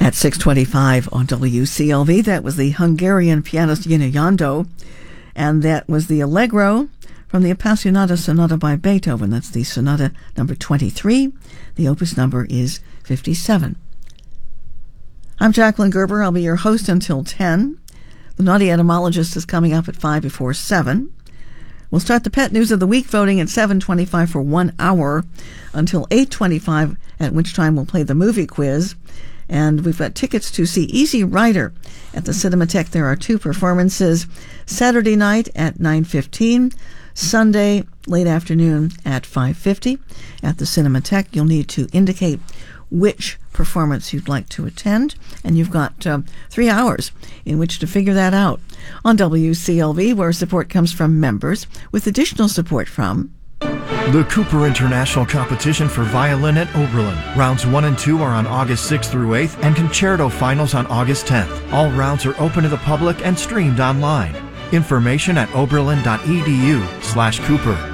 At 6:25 on WCLV, that was the Hungarian pianist Jina Jandó, and that was the Allegro from the Appassionata Sonata by Beethoven. That's the Sonata number 23. The opus number is 57. I'm Jacqueline Gerber. I'll be your host until 10. The Naughty Etymologist is coming up at 5 before 7. We'll start the Pet News of the Week voting at 7:25 for 1 hour until 8:25, at which time we'll play the movie quiz. And we've got tickets to see Easy Rider at the Cinematheque. There are 2 performances, Saturday night at 9:15, Sunday late afternoon at 5:50 at the Cinematheque. You'll need to indicate which performance you'd like to attend, and you've got 3 hours in which to figure that out on WCLV, where support comes from members, with additional support from the Cooper International Competition for Violin at Oberlin. Rounds 1 and 2 are on August 6th through 8th, and concerto finals on August 10th. All rounds are open to the public and streamed online. Information at oberlin.edu/Cooper.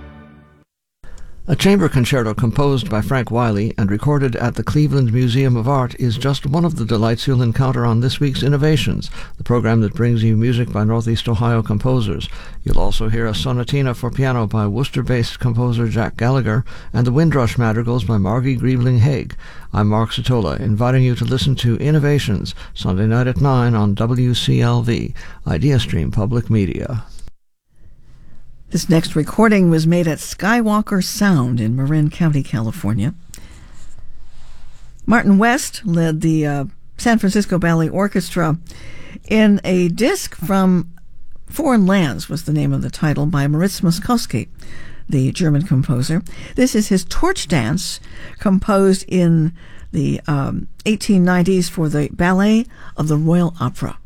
A chamber concerto composed by Frank Wiley and recorded at the Cleveland Museum of Art is just one of the delights you'll encounter on this week's Innovations, the program that brings you music by Northeast Ohio composers. You'll also hear a sonatina for piano by Worcester-based composer Jack Gallagher and the Windrush Madrigals by Margie Griebling-Haig. I'm Mark Sotola, inviting you to listen to Innovations, Sunday night at 9 on WCLV, IdeaStream Public Media. This next recording was made at Skywalker Sound in Marin County, California. Martin West led the San Francisco Ballet Orchestra in a disc from Foreign Lands, was the name of the title, by Moritz Moszkowski, the German composer. This is his torch dance, composed in the 1890s for the Ballet of the Royal Opera.